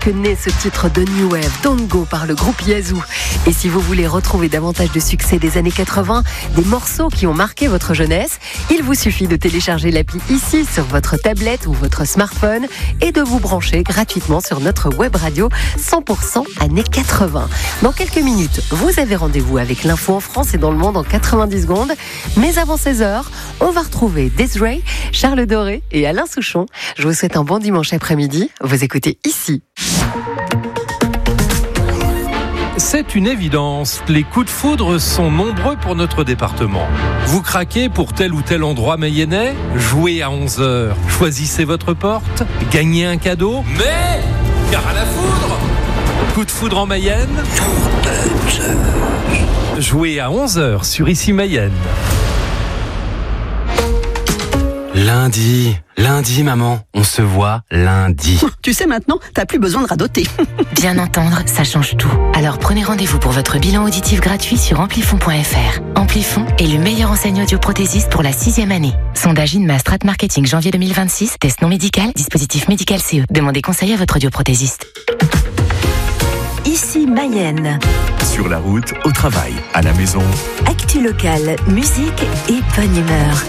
que naît ce titre de New Wave, Don't Go, par le groupe Yazoo. Et si vous voulez retrouver davantage de succès des années 80, des morceaux qui ont marqué votre jeunesse, il vous suffit de télécharger l'appli ici sur votre tablette ou votre smartphone et de vous brancher gratuitement sur notre web radio 100% années 80. Dans quelques minutes, vous avez rendez-vous avec l'info en France et dans le monde en 90 secondes. Mais avant 16h, on va retrouver Desiree, Charles Doré et Alain Souchon. Je vous souhaite un bon dimanche après-midi. Vous écoutez ici. C'est une évidence, les coups de foudre sont nombreux pour notre département. Vous craquez pour tel ou tel endroit mayennais? Jouez à 11h, choisissez votre porte, gagnez un cadeau, mais gare à la foudre! Coup de foudre en Mayenne? Jouez à 11h sur Ici Mayenne. Lundi, maman, on se voit lundi. Tu sais maintenant, t'as plus besoin de radoter. Bien entendre, ça change tout. Alors prenez rendez-vous pour votre bilan auditif gratuit sur amplifon.fr. Amplifon est le meilleur enseignant audioprothésiste pour la 6e année. Sondage INMA Strat Marketing janvier 2026, test non médical, dispositif médical CE. Demandez conseil à votre audioprothésiste. Ici Mayenne. Sur la route, au travail, à la maison. Actu locale, musique et bonne humeur.